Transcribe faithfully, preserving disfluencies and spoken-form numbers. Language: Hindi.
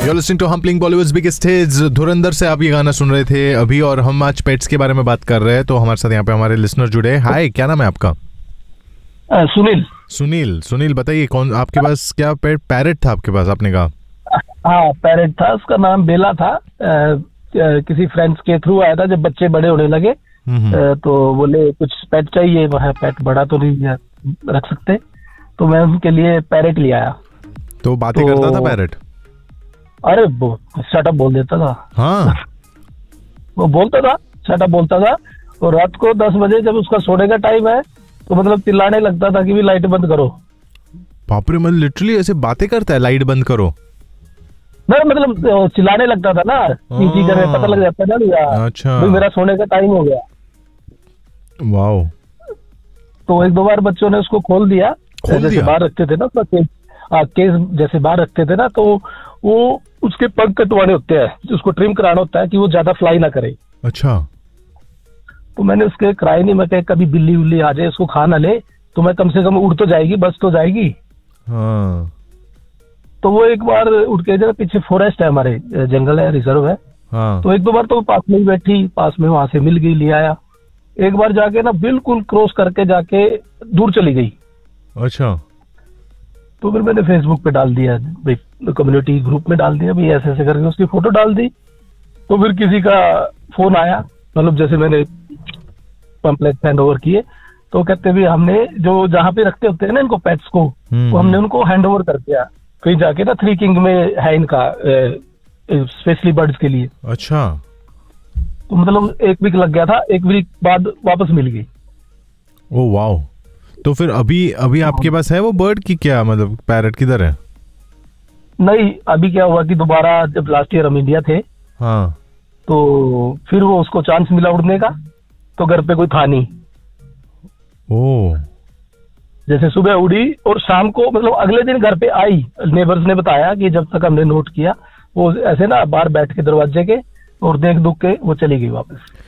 You're listening to Humpling Bollywood's biggest hits। धुरंधर से आप ये गाना सुन रहे थे अभी, और हम आज पेट्स के बारे में बात कर रहे हैं। तो हमारे साथ यहाँ पे हमारे लिसनर जुड़े। हाय, क्या नाम है आपका? आ, सुनील। सुनील सुनील बताइए, कौन आपके पास क्या पेट? पैरेट था आपके पास, आपने कहा? हाँ, पैरेट था। उसका नाम बेला था। आ, किसी फ्रेंड्स के थ्रू आया था। जब बच्चे बड़े होने लगे आ, तो बोले कुछ पेट चाहिए। वह पेट बड़ा तो नहीं रख सकते, तो मैं उनके लिए पैरेट ले आया। तो बातें तो, करता था पैरेट? अरे शटअप बोल देता था। हाँ वो बोलता था, शटअप बोलता था। और रात को दस बजे जब उसका सोने का टाइम है तो मतलब चिल्लाने लगता था कि भी लाइट बंद करो। बाप रे, मतलब लिटरली ऐसे बातें करता है, लाइट बंद करो? नहीं, मतलब चिल्लाने लगता था ना, पीछे करे पता लग जाता था ना। अच्छा, तो मेरा सोने का टाइम हो गया। वाओ। तो एक दो बार बच्चों ने उसको खोल दिया, खोल जैसे दिया? बाहर रखते थे ना केस, आ, केस जैसे बाहर रखते थे ना, तो वो उसके पंख कटवाने होते हैं, उसको ट्रिम कराना होता है कि वो ज्यादा फ्लाई ना करे। अच्छा। तो मैंने उसके कराई नहीं। मैं कह कभी बिल्ली उल्ली आ जाए उसको खा ना ले, तो मैं कम से कम उड़ तो जाएगी, बस तो जाएगी। हाँ। तो वो एक बार उड़ के, जरा पीछे फॉरेस्ट है, हमारे जंगल है, रिजर्व है। हाँ। तो एक दो बार तो पास में ही बैठी, पास में वहां से मिल गई, ले आया। एक बार जाके ना बिल्कुल क्रॉस करके जाके दूर चली गई। अच्छा। तो फिर मैंने फेसबुक पे डाल दिया, कम्युनिटी ग्रुप में डाल दिया, भाई ऐसे ऐसे करके उसकी फोटो डाल दी। तो फिर किसी का फोन आया, मतलब जैसे मैंने पम्पलेट हैंड ओवर किए, तो कहते भी हमने जो जहाँ पे रखते होते हैं ना इनको पेट्स को, तो हमने उनको हैंड ओवर कर दिया। कहीं जाके ना थ्री किंग में है इनका, स्पेशली बर्ड्स के लिए। अच्छा। तो मतलब एक वीक लग गया था, एक वीक बाद वापस मिल गई। Oh wow. तो फिर अभी अभी आपके पास है वो बर्ड की क्या, मतलब पैरेट किधर है? नहीं, अभी क्या हुआ कि दोबारा जब लास्ट ईयर हम इंडिया थे, हाँ, तो फिर वो उसको चांस मिला उड़ने का, तो घर पे कोई था नहीं। ओह। जैसे सुबह उड़ी और शाम को, मतलब अगले दिन घर पे आई। नेबर्स ने बताया कि जब तक हमने नोट किया, वो ऐसे ना बाहर बैठ के दरवाजे के और देख दुख के वो चली गई वापस।